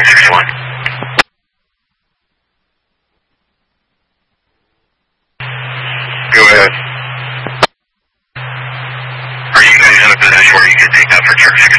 661. Go ahead. Are you guys in a position where you can take that for church?